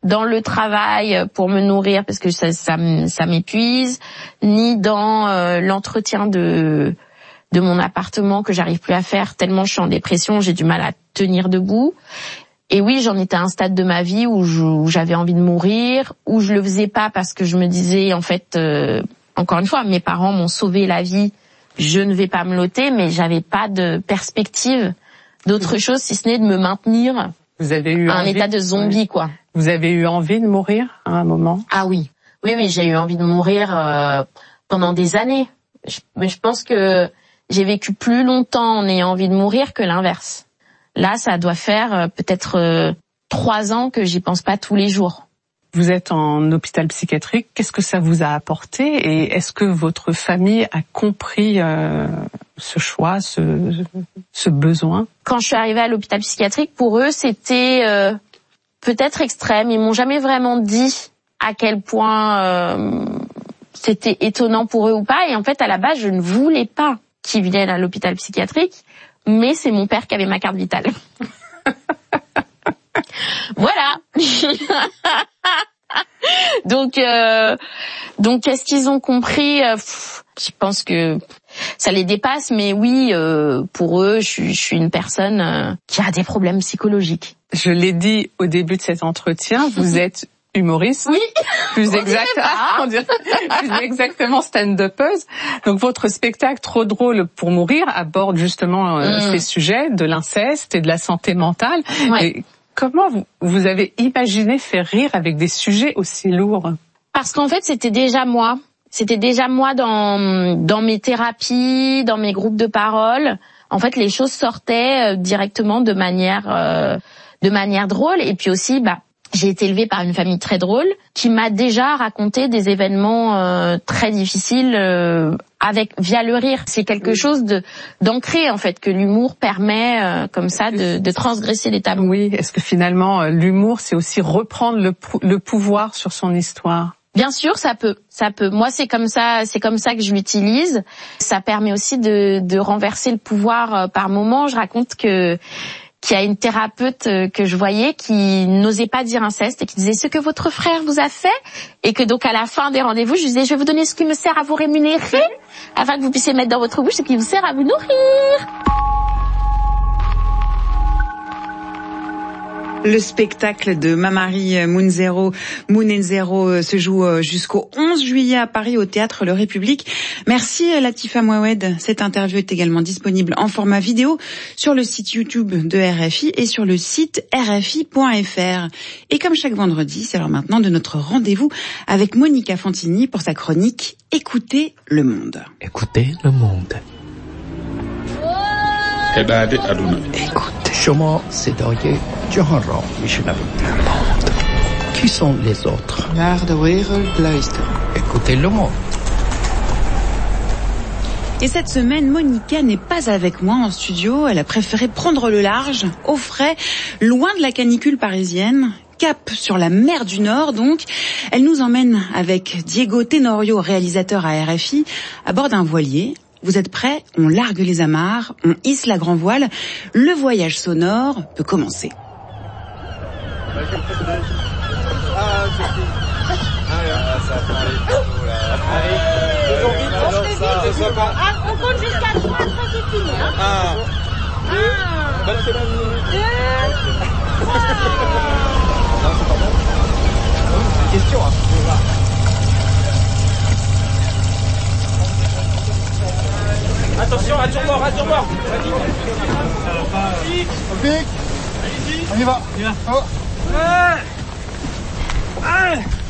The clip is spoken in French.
dans le travail pour me nourrir parce que ça m'épuise, ni dans l'entretien de mon appartement que j'arrive plus à faire tellement je suis en dépression, j'ai du mal à tenir debout. Et oui, j'en étais à un stade de ma vie où j'avais envie de mourir, où je le faisais pas parce que je me disais en fait, encore une fois, mes parents m'ont sauvé la vie, je ne vais pas me loter, mais j'avais pas de perspective d'autre chose si ce n'est de me maintenir. Vous avez eu un état de zombie, quoi. Vous avez eu envie de mourir à un moment? Ah oui, j'ai eu envie de mourir pendant des années. Mais je pense que j'ai vécu plus longtemps en ayant envie de mourir que l'inverse. Là, ça doit faire peut-être 3 ans que j'y pense pas tous les jours. Vous êtes en hôpital psychiatrique. Qu'est-ce que ça vous a apporté et est-ce que votre famille a compris ce choix, ce besoin? Quand je suis arrivée à l'hôpital psychiatrique, pour eux, c'était peut-être extrême. Ils m'ont jamais vraiment dit à quel point c'était étonnant pour eux ou pas. Et en fait, à la base, je ne voulais pas qu'ils viennent à l'hôpital psychiatrique, mais c'est mon père qui avait ma carte vitale. Voilà. Donc est-ce qu'ils ont compris? Je pense que ça les dépasse, mais oui, pour eux, je suis une personne qui a des problèmes psychologiques. Je l'ai dit au début de cet entretien, vous êtes humoriste. Oui. Plus exactement stand-upeuse. Donc votre spectacle Trop drôle pour mourir aborde justement ces sujets de l'inceste et de la santé mentale. Ouais. Et comment vous avez imaginé faire rire avec des sujets aussi lourds? Parce qu'en fait, c'était déjà moi. C'était déjà moi dans mes thérapies, dans mes groupes de parole. En fait, les choses sortaient directement de manière drôle. Et puis aussi, j'ai été élevée par une famille très drôle qui m'a déjà raconté des événements très difficiles via le rire. C'est quelque chose d'ancré en fait que l'humour permet comme ça de transgresser les tabous. Oui, est-ce que finalement l'humour c'est aussi reprendre le pouvoir sur son histoire? Bien sûr, ça peut. Moi, c'est comme ça que je l'utilise. Ça permet aussi de renverser le pouvoir par moment. Je raconte qu'il y a une thérapeute que je voyais qui n'osait pas dire inceste et qui disait ce que votre frère vous a fait, et que donc à la fin des rendez-vous, je lui disais je vais vous donner ce qui me sert à vous rémunérer afin que vous puissiez mettre dans votre bouche ce qui vous sert à vous nourrir. Le spectacle de Mamary Moon and Zero se joue jusqu'au 11 juillet à Paris au Théâtre Le République. Merci Latifa Mouawed. Cette interview est également disponible en format vidéo sur le site YouTube de RFI et sur le site rfi.fr. Et comme chaque vendredi, c'est l'heure maintenant de notre rendez-vous avec Monica Fantini pour sa chronique Écoutez le monde. Écoutez le monde. Écoutez. شما صدای جهان را میشنوید. Qui sont les autres? Naar de wereld luisteren. Écoutez le monde. Et cette semaine, Monica n'est pas avec moi en studio. Elle a préféré prendre le large, au frais, loin de la canicule parisienne. Cap sur la mer du Nord, donc. Elle nous emmène avec Diego Tenorio, réalisateur à RFI, à bord d'un voilier. Vous êtes prêts? On largue les amarres, on hisse la grand voile. Le voyage sonore peut commencer. On compte jusqu'à 3, après c'est fini. 1, 2, 3. Question. Attention, à tour mort. On pique. On y va. Oh.